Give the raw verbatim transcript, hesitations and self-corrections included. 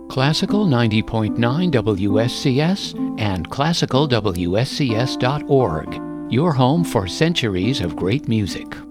Classical ninety point nine W S C S and classical W S C S dot org, your home for centuries of great music.